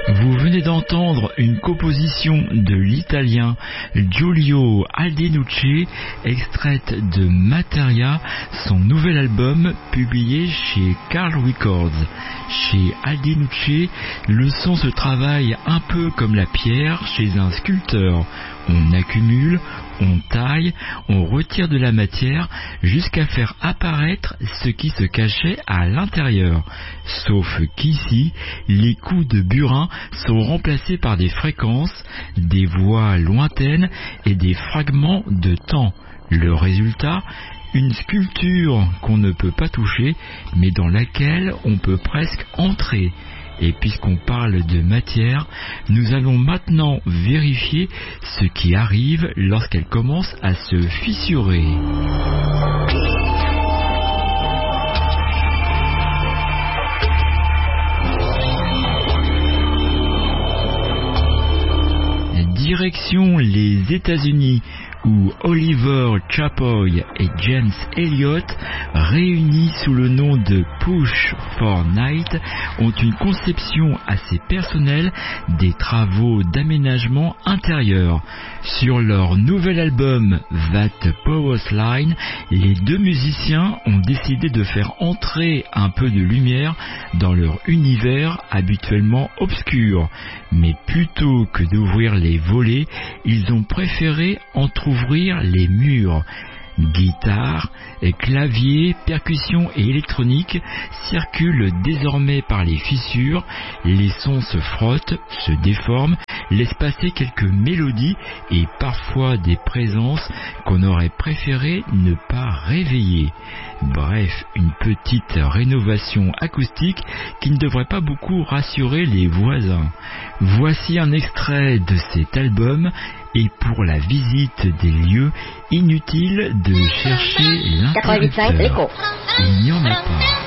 Vous venez d'entendre une composition de l'italien Giulio Aldenucci, extraite de Materia, son nouvel album publié chez Carl Records. Chez Aldenucci, le son se travaille un peu comme la pierre chez un sculpteur. On accumule, on taille, on retire de la matière jusqu'à faire apparaître ce qui se cachait à l'intérieur. Sauf qu'ici, les coups de burin sont remplacés par des fréquences, des voix lointaines et des fragments de temps. Le résultat, une sculpture qu'on ne peut pas toucher, mais dans laquelle on peut presque entrer. Et puisqu'on parle de matière, nous allons maintenant vérifier ce qui arrive lorsqu'elle commence à se fissurer. Direction les États-Unis, où Oliver Chapoy et James Elliott, réunis sous le nom de Push for Night, ont une conception assez personnelle des travaux d'aménagement intérieur. Sur leur nouvel album That Power's Line, les deux musiciens ont décidé de faire entrer un peu de lumière dans leur univers habituellement obscur. Mais plutôt que d'ouvrir les volets, ils ont préféré entrouvrir les murs. Guitare, clavier, percussion et électronique circulent désormais par les fissures, les sons se frottent, se déforment, laissent passer quelques mélodies et parfois des présences qu'on aurait préféré ne pas réveiller. Bref, une petite rénovation acoustique qui ne devrait pas beaucoup rassurer les voisins. Voici un extrait de cet album. Et pour la visite des lieux, inutile de chercher l'interrupteur. Il n'y en a pas.